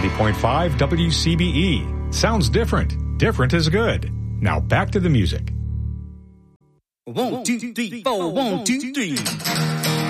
90.5 WCBE. Sounds different. Different is good. Now back to the music. 1, 2, 3, 4, 1, 2, 3.